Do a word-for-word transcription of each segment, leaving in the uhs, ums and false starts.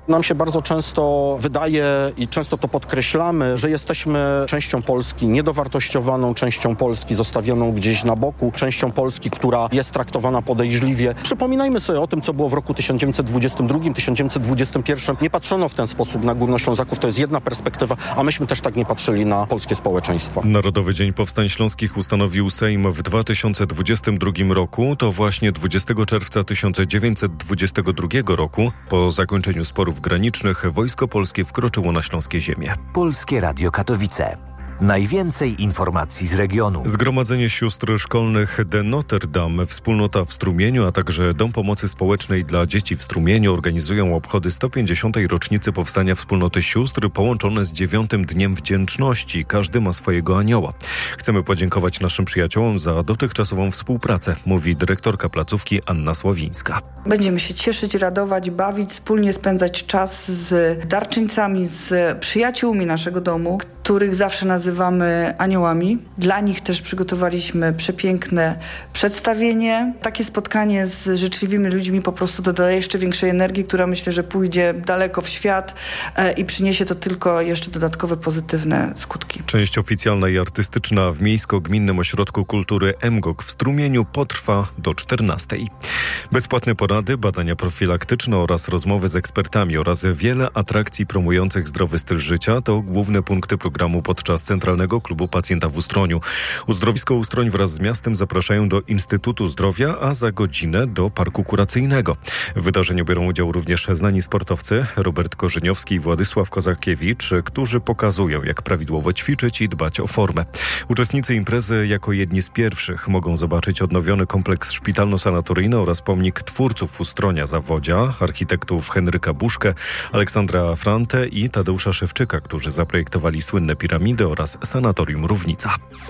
Nam się bardzo często wydaje i często to podkreślamy, że jesteśmy częścią Polski, niedowartościowaną częścią Polski, zostawioną gdzieś na boku, częścią Polski, która jest traktowana podejrzliwie. Przypominajmy sobie o tym, co było w roku tysiąc dziewięćset dwudziestym drugim, tysiąc dziewięćset dwudziestym pierwszym. Nie patrzono w ten sposób na Górnoślązaków, to jest jedna perspektywa, a myśmy też tak nie patrzyli na polskie społeczeństwo. Narodowy Dzień Powstań Śląskich ustanowił Sejm w dwa tysiące dwudziestym drugim roku. To właśnie dwudziestego czerwca tysiąc dziewięćset dwudziestego drugiego roku, po zakończeniu sporów granicznych, wojsko polskie wkroczyło na śląskie ziemie. Polskie Radio Katowice. Najwięcej informacji z regionu. Zgromadzenie sióstr szkolnych de Notre Dame, wspólnota w Strumieniu, a także Dom Pomocy Społecznej dla Dzieci w Strumieniu organizują obchody sto pięćdziesiątej rocznicy powstania wspólnoty sióstr połączone z dziewiątym Dniem Wdzięczności. Każdy ma swojego anioła. Chcemy podziękować naszym przyjaciołom za dotychczasową współpracę, mówi dyrektorka placówki Anna Sławińska. Będziemy się cieszyć, radować, bawić, wspólnie spędzać czas z darczyńcami, z przyjaciółmi naszego domu, których zawsze nazywamy aniołami. Dla nich też przygotowaliśmy przepiękne przedstawienie. Takie spotkanie z życzliwymi ludźmi po prostu dodaje jeszcze większej energii, która myślę, że pójdzie daleko w świat i przyniesie to tylko jeszcze dodatkowe pozytywne skutki. Część oficjalna i artystyczna w Miejsko-Gminnym Ośrodku Kultury M G O K w Strumieniu potrwa do czternastej. Bezpłatne porady, badania profilaktyczne oraz rozmowy z ekspertami oraz wiele atrakcji promujących zdrowy styl życia to główne punkty programu podczas Centralnego Klubu Pacjenta w Ustroniu. Uzdrowisko Ustroń wraz z miastem zapraszają do Instytutu Zdrowia, a za godzinę do Parku Kuracyjnego. W wydarzeniu biorą udział również znani sportowcy Robert Korzyniowski i Władysław Kozakiewicz, którzy pokazują, jak prawidłowo ćwiczyć i dbać o formę. Uczestnicy imprezy jako jedni z pierwszych mogą zobaczyć odnowiony kompleks szpitalno-sanatoryjny oraz pomnik twórców Ustronia Zawodzia, architektów Henryka Buszkę, Aleksandra Frante i Tadeusza Szewczyka, którzy zaprojektowali słynne piramidy oraz sanatorium Równica.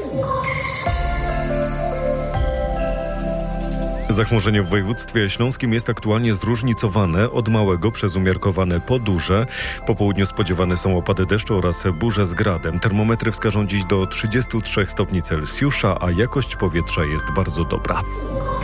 Zachmurzenie w województwie śląskim jest aktualnie zróżnicowane, od małego przez umiarkowane po duże. Po południu spodziewane są opady deszczu oraz burze z gradem. Termometry wskażą dziś do trzydziestu trzech stopni Celsjusza, a jakość powietrza jest bardzo dobra.